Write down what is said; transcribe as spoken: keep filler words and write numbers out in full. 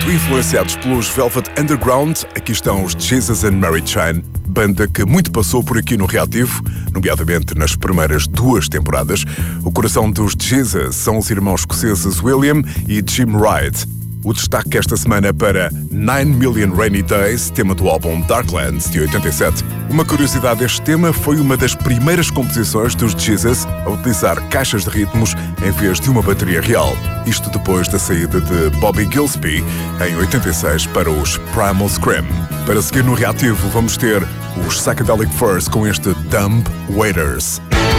muito influenciados pelos Velvet Underground, aqui estão os Jesus and Mary Chain, banda que muito passou por aqui no Reativo, nomeadamente nas primeiras duas temporadas. O coração dos Jesus são os irmãos escoceses William e Jim Wright. O destaque esta semana para nine million Rainy Days, tema do álbum Darklands, de oitenta e sete. Uma curiosidade, este tema foi uma das primeiras composições dos Jesus a utilizar caixas de ritmos em vez de uma bateria real. Isto depois da saída de Bobby Gillespie, em oitenta e seis, para os Primal Scream. Para seguir no Reativo, vamos ter os Psychedelic Furs com este Dumb Waiters.